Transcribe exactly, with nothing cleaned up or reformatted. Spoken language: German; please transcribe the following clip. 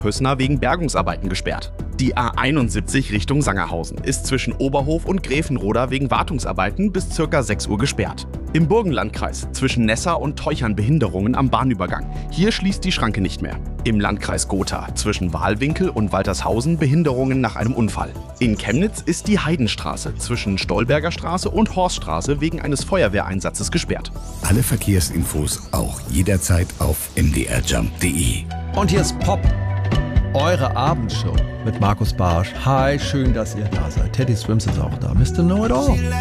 Pößner wegen Bergungsarbeiten gesperrt. Die A einundsiebzig Richtung Sangerhausen ist zwischen Oberhof und Gräfenroda wegen Wartungsarbeiten bis ca. sechs Uhr gesperrt. Im Burgenlandkreis zwischen Nessa und Teuchern Behinderungen am Bahnübergang. Hier schließt die Schranke nicht mehr. Im Landkreis Gotha zwischen Wahlwinkel und Waltershausen Behinderungen nach einem Unfall. In Chemnitz ist die Heidenstraße zwischen Stolberger Straße und Horststraße wegen eines Feuerwehreinsatzes gesperrt. Alle Verkehrsinfos auch jederzeit auf m d r jump punkt d e. Und hier ist Pop, eure Abendshow mit Markus Barsch. Hi, schön, dass ihr da seid. Teddy Swims ist auch da. Mister Know It All.